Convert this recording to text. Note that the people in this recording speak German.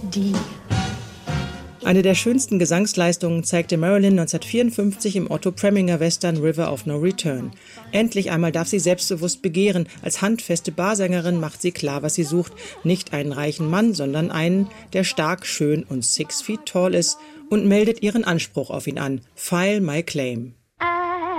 D. Eine der schönsten Gesangsleistungen zeigte Marilyn 1954 im Otto Preminger Western River of No Return. Endlich einmal darf sie selbstbewusst begehren. Als handfeste Barsängerin macht sie klar, was sie sucht. Nicht einen reichen Mann, sondern einen, der stark, schön und 6 feet tall ist, und meldet ihren Anspruch auf ihn an. File my claim.